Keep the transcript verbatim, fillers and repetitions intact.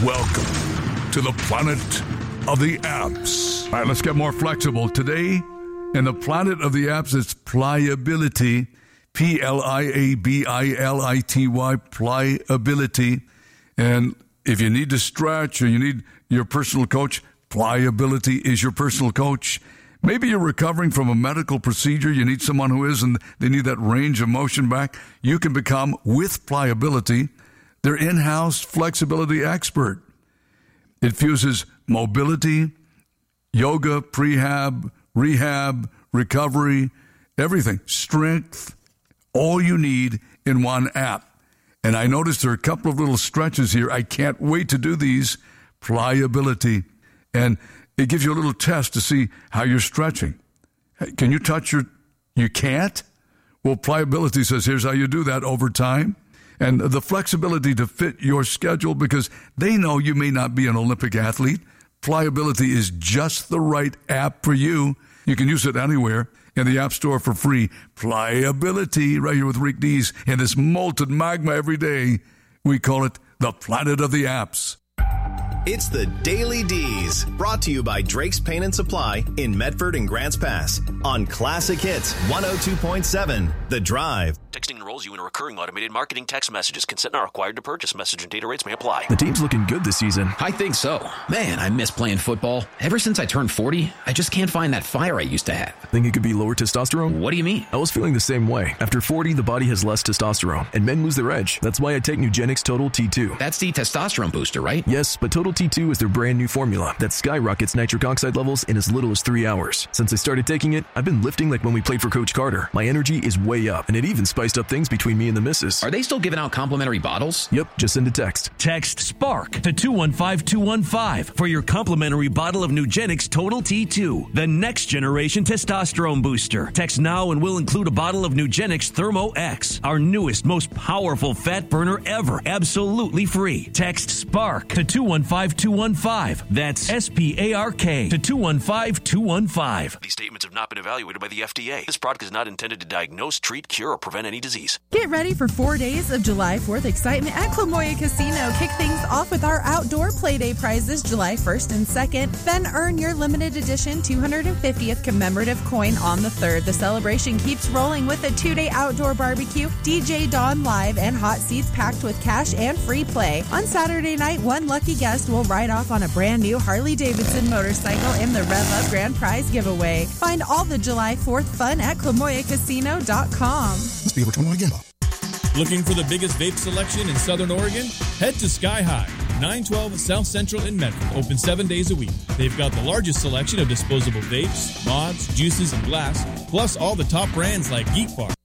Welcome to the planet of the apps. All right, let's get more flexible. Today, in the planet of the apps, it's pliability. P L I A B I L I T Y, pliability. And if you need to stretch or you need your personal coach, pliability is your personal coach. Maybe you're recovering from a medical procedure. You need someone who is, and they need that range of motion back. You can become, with pliability, their in-house flexibility expert. It fuses mobility, yoga, prehab, rehab, recovery, everything, strength, all you need in one app. And I noticed there are a couple of little stretches here. I can't wait to do these. Pliability. And it gives you a little test to see how you're stretching. Can you touch your... You can't? Well, pliability says here's how you do that over time. And the flexibility to fit your schedule, because they know you may not be an Olympic athlete. Pliability is just the right app for you. You can use it anywhere in the App Store for free. Pliability, right here with Rick Dees and this molten magma every day. We call it the planet of the apps. It's the Daily D's, brought to you by Drake's Paint and Supply in Medford and Grants Pass on Classic Hits one oh two point seven, The Drive. Texting enrolls you in a recurring automated marketing text messages. Consent not required to purchase. Message and data rates may apply. The team's looking good this season. I think so. Man, I miss playing football. Ever since I turned forty, I just can't find that fire I used to have. Think it could be lower testosterone? What do you mean? I was feeling the same way. After forty, the body has less testosterone, and men lose their edge. That's why I take Nugenix Total T two. That's the testosterone booster, right? Yes, but Total T two is their brand new formula that skyrockets nitric oxide levels in as little as three hours. Since I started taking it, I've been lifting like when we played for Coach Carter. My energy is way up, and it even spiced up things between me and the missus. Are they still giving out complimentary bottles? Yep, just send a text. Text SPARK to two one five two one five for your complimentary bottle of Nugenix Total T two, the next generation testosterone booster. Text now and we'll include a bottle of Nugenix Thermo X, our newest, most powerful fat burner ever, absolutely free. Text SPARK to two one five two one five. That's S P A R K to two one five two one five. These statements have not been evaluated by the F D A. This product is not intended to diagnose, treat, cure, or prevent any disease. Get ready for four days of July fourth excitement at Clamoya Casino. Kick things off with our outdoor Playday prizes July first and second. Then earn your limited edition two hundred fiftieth commemorative coin on the third. The celebration keeps rolling with a two-day outdoor barbecue, D J Dawn Live, and hot seats packed with cash and free play. On Saturday night, one lucky guest will ride off on a brand new Harley-Davidson motorcycle in the Rev Up Grand Prize giveaway. Find all the July fourth fun at Clamoya Casino dot com. Must be over twenty-one again. Looking for the biggest vape selection in Southern Oregon? Head to Sky High, nine twelve South Central in Medford, open seven days a week. They've got the largest selection of disposable vapes, mods, juices, and glass, plus all the top brands like Geek Bar,